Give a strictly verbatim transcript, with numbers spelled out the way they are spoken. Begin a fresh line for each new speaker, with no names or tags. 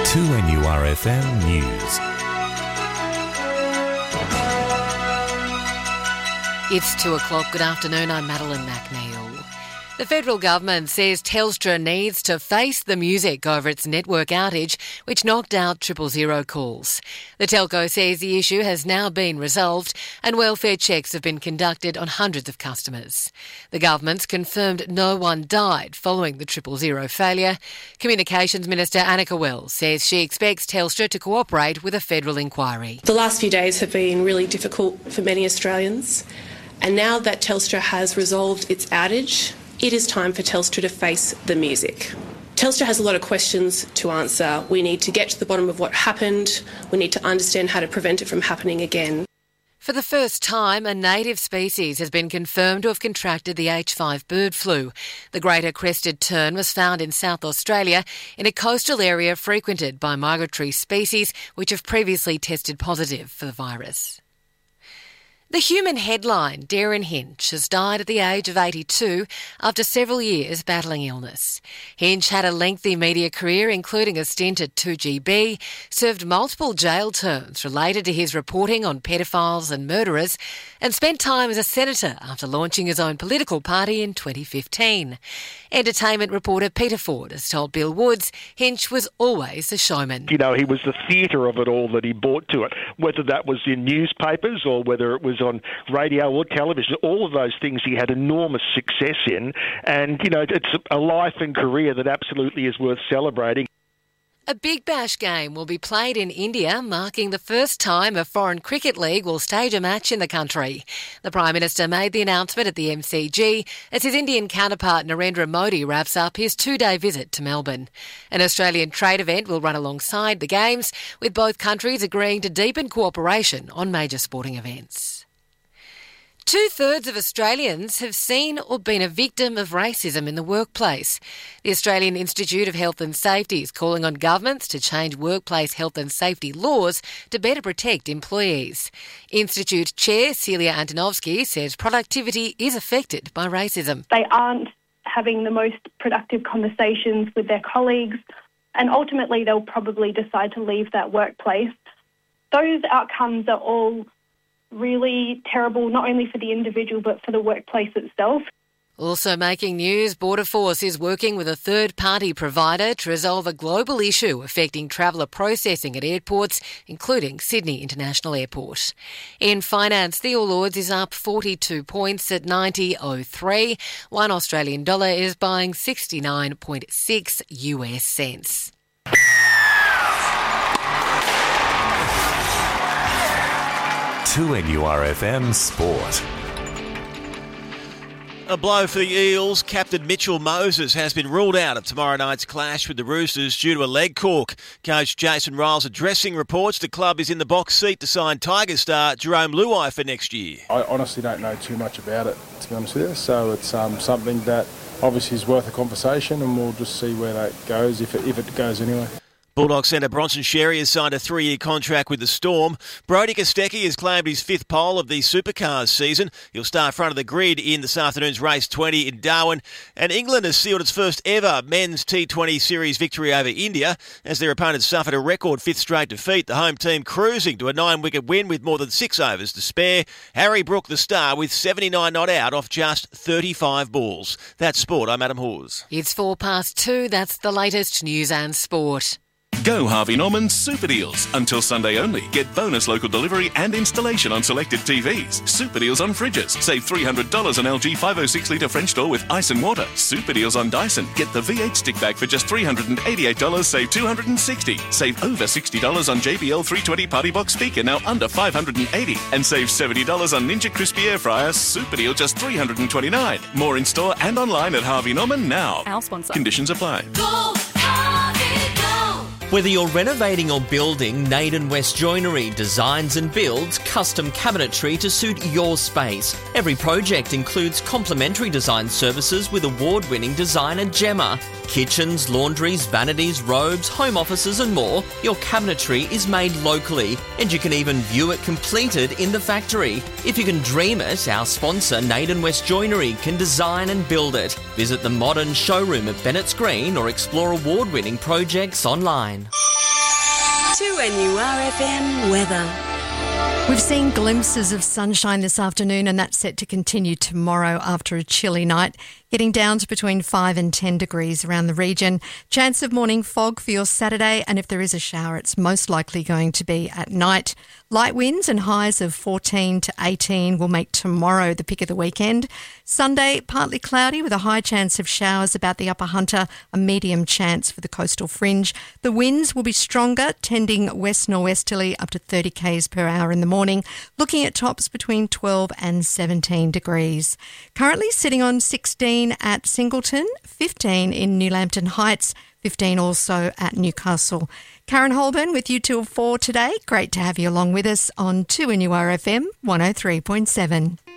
two N U R F M News.
It's two o'clock. Good afternoon. I'm Madeline McNeil. The federal government says Telstra needs to face the music over its network outage, which knocked out triple zero calls. The telco says the issue has now been resolved and welfare checks have been conducted on hundreds of customers. The government's confirmed no one died following the triple zero failure. Communications Minister Annika Wells says she expects Telstra to cooperate with a federal inquiry.
The last few days have been really difficult for many Australians, and now that Telstra has resolved its outage, it is time for Telstra to face the music. Telstra has a lot of questions to answer. We need to get to the bottom of what happened. We need to understand how to prevent it from happening again.
For the first time, a native species has been confirmed to have contracted the H five bird flu. The greater crested tern was found in South Australia in a coastal area frequented by migratory species which have previously tested positive for the virus. The human headline, Darren Hinch, has died at the age of eighty-two after several years battling illness. Hinch had a lengthy media career, including a stint at two G B, served multiple jail terms related to his reporting on pedophiles and murderers, and spent time as a senator after launching his own political party in twenty fifteen. Entertainment reporter Peter Ford has told Bill Woods Hinch was always a showman.
You know, he was the theatre of it all that he brought to it, whether that was in newspapers or whether it was on radio or television. All of those things he had enormous success in, and, you know, it's a life and career that absolutely is worth celebrating.
A Big Bash game will be played in India, marking the first time a foreign cricket league will stage a match in the country. The Prime Minister made the announcement at the M C G as his Indian counterpart Narendra Modi wraps up his two-day visit to Melbourne. An Australian trade event will run alongside the games, with both countries agreeing to deepen cooperation on major sporting events. Two-thirds of Australians have seen or been a victim of racism in the workplace. The Australian Institute of Health and Safety is calling on governments to change workplace health and safety laws to better protect employees. Institute Chair Celia Antonovsky says productivity is affected by racism.
They aren't having the most productive conversations with their colleagues, and ultimately they'll probably decide to leave that workplace. Those outcomes are all really terrible, not only for the individual but for the workplace itself.
Also making news, Border Force is working with a third-party provider to resolve a global issue affecting traveller processing at airports, including Sydney International Airport. In finance, the All Ords is up forty-two points at ninety oh three. One Australian dollar is buying sixty-nine point six U S cents.
two N U R F M Sport.
A blow for the Eels. Captain Mitchell Moses has been ruled out of tomorrow night's clash with the Roosters due to a leg cork. Coach Jason Riles addressing reports the club is in the box seat to sign Tiger star Jerome Luai for next year.
I honestly don't know too much about it, to be honest with you. So it's um, something that obviously is worth a conversation, and we'll just see where that goes, if it, if it goes anyway.
Bulldog centre Bronson Xerri has signed a three-year contract with the Storm. Brodie Kostecki has claimed his fifth pole of the Supercars season. He'll start front of the grid in this afternoon's race twenty in Darwin. And England has sealed its first ever men's T twenty series victory over India as their opponents suffered a record fifth straight defeat. The home team cruising to a nine-wicket win with more than six overs to spare. Harry Brook the star with seventy-nine not out off just thirty-five balls. That's sport. I'm Adam Hawes.
It's four past two. That's the latest news and sport.
Go Harvey Norman's Super Deals. Until Sunday only. Get bonus local delivery and installation on selected T Vs. Super Deals on fridges. Save three hundred dollars on L G five oh six litre French door with ice and water. Super Deals on Dyson. Get the V eight stick bag for just three hundred eighty-eight dollars. Save two hundred sixty dollars. Save over sixty dollars on J B L three twenty Party Box speaker, now under five hundred eighty dollars. And save seventy dollars on Ninja Crispy Air Fryer. Super Deal just three hundred twenty-nine dollars. More in store and online at Harvey Norman now.
Our sponsor.
Conditions apply.
Go Harvey, go!
Whether you're renovating or building, Naden West Joinery designs and builds custom cabinetry to suit your space. Every project includes complimentary design services with award-winning designer Gemma. Kitchens, laundries, vanities, robes, home offices and more. Your cabinetry is made locally and you can even view it completed in the factory. If you can dream it, our sponsor Naden West Joinery can design and build it. Visit the modern showroom at Bennett's Green or explore award-winning projects online.
two N U R F M weather.
We've seen glimpses of sunshine this afternoon, and that's set to continue tomorrow after a chilly night, getting down to between five and ten degrees around the region. Chance of morning fog for your Saturday, and if there is a shower, it's most likely going to be at night. Light winds and highs of fourteen to eighteen will make tomorrow the pick of the weekend. Sunday, partly cloudy with a high chance of showers about the Upper Hunter, a medium chance for the coastal fringe. The winds will be stronger, tending west-norwesterly up to thirty kays per hour in the morning, looking at tops between twelve and seventeen degrees. Currently sitting on sixteen at Singleton, fifteen in Newlambton Heights, fifteen also at Newcastle. Karen Holborn with you till four today. Great to have you along with us on two N U R F M one oh three point seven.